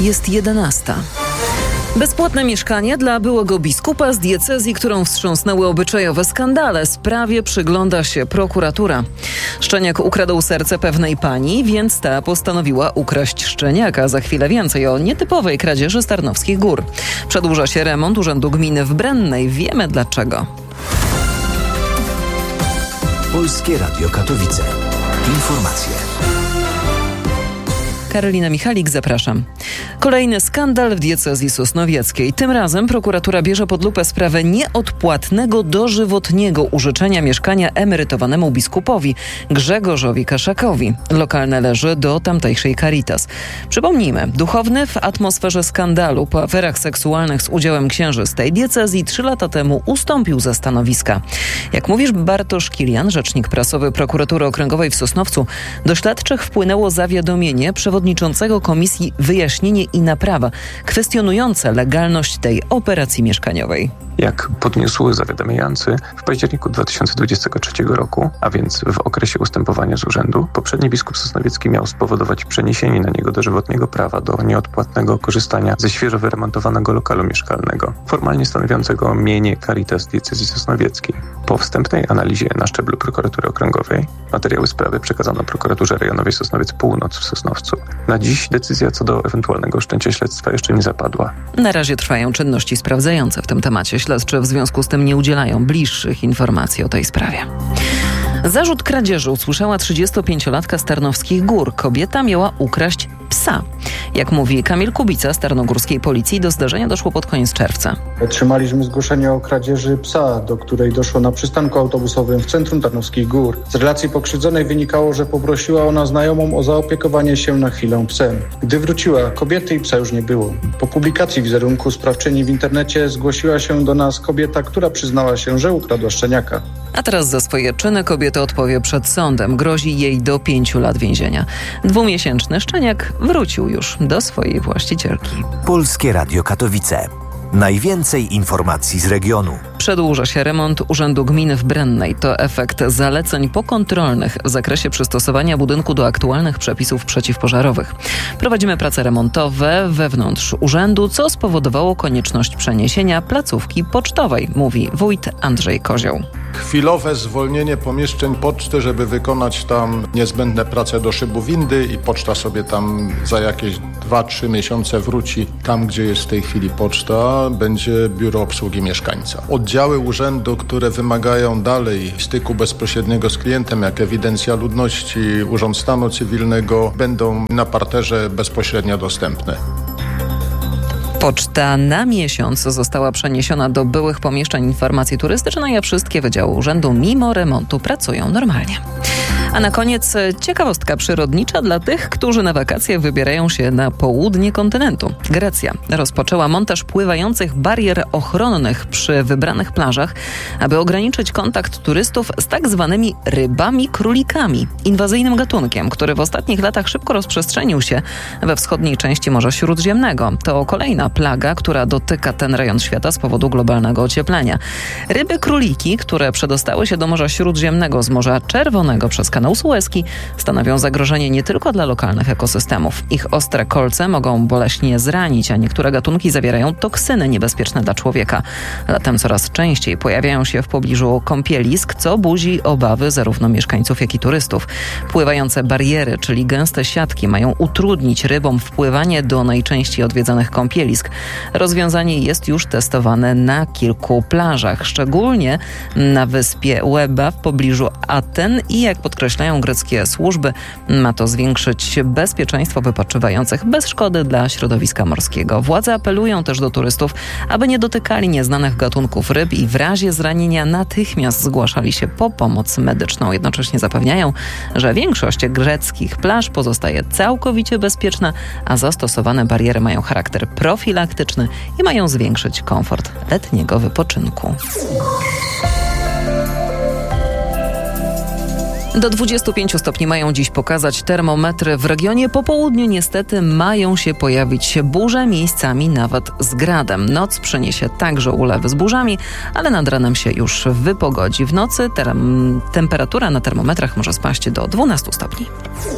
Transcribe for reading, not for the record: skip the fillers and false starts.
Jest 11. Bezpłatne mieszkanie dla byłego biskupa z diecezji, którą wstrząsnęły obyczajowe skandale. Sprawie przygląda się prokuratura. Szczeniak ukradł serce pewnej pani, więc ta postanowiła ukraść szczeniaka. Za chwilę więcej o nietypowej kradzieży z Tarnowskich Gór. Przedłuża się remont Urzędu Gminy w Brennej. Wiemy dlaczego. Polskie Radio Katowice. Informacje. Karolina Michalik, zapraszam. Kolejny skandal w diecezji sosnowieckiej. Tym razem prokuratura bierze pod lupę sprawę nieodpłatnego dożywotniego użyczenia mieszkania emerytowanemu biskupowi Grzegorzowi Kaszakowi. Lokal należy do tamtejszej Caritas. Przypomnijmy, duchowny w atmosferze skandalu po aferach seksualnych z udziałem księży z tej diecezji 3 lata temu ustąpił ze stanowiska. Jak mówisz, Bartosz Kilian, rzecznik prasowy Prokuratury Okręgowej w Sosnowcu, do śledczych wpłynęło zawiadomienie przewodniczącego Komisji Wyjaśnienie i Naprawa, kwestionujące legalność tej operacji mieszkaniowej. Jak podniósł zawiadamiający, w październiku 2023 roku, a więc w okresie ustępowania z urzędu, poprzedni biskup sosnowiecki miał spowodować przeniesienie na niego dożywotniego prawa do nieodpłatnego korzystania ze świeżo wyremontowanego lokalu mieszkalnego, formalnie stanowiącego mienie Caritas diecezji sosnowieckiej. Po wstępnej analizie na szczeblu Prokuratury Okręgowej materiały sprawy przekazano Prokuraturze Rejonowej Sosnowiec Północ w Sosnowcu. Na dziś decyzja co do ewentualnego wszczęcia śledztwa jeszcze nie zapadła. Na razie trwają czynności sprawdzające w tym temacie. Śledczy w związku z tym nie udzielają bliższych informacji o tej sprawie. Zarzut kradzieży usłyszała 35-latka z Tarnowskich Gór. Kobieta miała ukraść psa. Jak mówi Kamil Kubica z tarnogórskiej policji, do zdarzenia doszło pod koniec czerwca. Otrzymaliśmy zgłoszenie o kradzieży psa, do której doszło na przystanku autobusowym w centrum Tarnowskich Gór. Z relacji pokrzywdzonej wynikało, że poprosiła ona znajomą o zaopiekowanie się na chwilę psem. Gdy wróciła, kobiety i psa już nie było. Po publikacji wizerunku sprawczyni w internecie zgłosiła się do nas kobieta, która przyznała się, że ukradła szczeniaka. A teraz za swoje czyny kobieta odpowie przed sądem. Grozi jej do 5 lat więzienia. 2-miesięczny szczeniak wrócił już do swojej właścicielki. Polskie Radio Katowice. Najwięcej informacji z regionu. Przedłuża się remont Urzędu Gminy w Brennej. To efekt zaleceń pokontrolnych w zakresie przystosowania budynku do aktualnych przepisów przeciwpożarowych. Prowadzimy prace remontowe wewnątrz urzędu, co spowodowało konieczność przeniesienia placówki pocztowej, mówi wójt Andrzej Kozioł. Chwilowe zwolnienie pomieszczeń poczty, żeby wykonać tam niezbędne prace do szybu windy i poczta sobie tam za jakieś 2-3 miesiące wróci tam, gdzie jest w tej chwili poczta, będzie biuro obsługi mieszkańca. Oddziały urzędu, które wymagają dalej styku bezpośredniego z klientem, jak ewidencja ludności, Urząd Stanu Cywilnego, będą na parterze bezpośrednio dostępne. Poczta na miesiąc została przeniesiona do byłych pomieszczeń informacji turystycznej, a wszystkie wydziały urzędu mimo remontu pracują normalnie. A na koniec ciekawostka przyrodnicza dla tych, którzy na wakacje wybierają się na południe kontynentu. Grecja rozpoczęła montaż pływających barier ochronnych przy wybranych plażach, aby ograniczyć kontakt turystów z tak zwanymi rybami-królikami, inwazyjnym gatunkiem, który w ostatnich latach szybko rozprzestrzenił się we wschodniej części Morza Śródziemnego. To kolejna plaga, która dotyka ten rejon świata z powodu globalnego ocieplenia. Ryby-króliki, które przedostały się do Morza Śródziemnego z Morza Czerwonego przez Kanał Sueski, stanowią zagrożenie nie tylko dla lokalnych ekosystemów. Ich ostre kolce mogą boleśnie zranić, a niektóre gatunki zawierają toksyny niebezpieczne dla człowieka. Latem coraz częściej pojawiają się w pobliżu kąpielisk, co budzi obawy zarówno mieszkańców, jak i turystów. Pływające bariery, czyli gęste siatki, mają utrudnić rybom wpływanie do najczęściej odwiedzanych kąpielisk. Rozwiązanie jest już testowane na kilku plażach, szczególnie na wyspie Łeba w pobliżu Aten i jak podkreślają greckie służby, ma to zwiększyć bezpieczeństwo wypoczywających bez szkody dla środowiska morskiego. Władze apelują też do turystów, aby nie dotykali nieznanych gatunków ryb i w razie zranienia natychmiast zgłaszali się po pomoc medyczną. Jednocześnie zapewniają, że większość greckich plaż pozostaje całkowicie bezpieczna, a zastosowane bariery mają charakter profilaktyczny i mają zwiększyć komfort letniego wypoczynku. Do 25 stopni mają dziś pokazać termometry. W regionie po południu niestety mają się pojawić burze, miejscami nawet z gradem. Noc przyniesie także ulewy z burzami, ale nad ranem się już wypogodzi. W nocy temperatura na termometrach może spaść do 12 stopni.